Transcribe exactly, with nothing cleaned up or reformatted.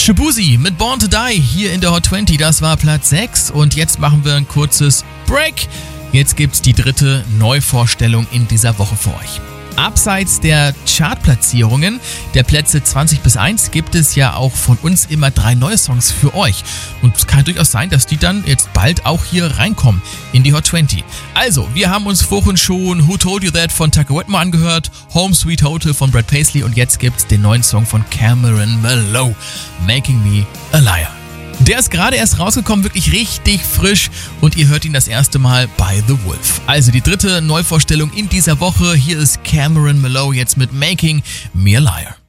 Shaboozey mit Born to Die hier in der Hot zwanzig, das war Platz sechs und jetzt machen wir ein kurzes Break. Jetzt gibt's die dritte Neuvorstellung in dieser Woche für euch. Abseits der Chartplatzierungen der Plätze zwanzig bis eins gibt es ja auch von uns immer drei neue Songs für euch. Und es kann durchaus sein, dass die dann jetzt bald auch hier reinkommen in die Hot zwanzig. Also, wir haben uns vorhin schon Who Told You That von Tucker Whitmore angehört, Home Sweet Hotel von Brad Paisley und jetzt gibt's den neuen Song von Cameron Malow, Making Me a Liar. Der ist gerade erst rausgekommen, wirklich richtig frisch und ihr hört ihn das erste Mal bei The Wolf. Also die dritte Neuvorstellung in dieser Woche. Hier ist Cameron Malow jetzt mit Making Me a Liar.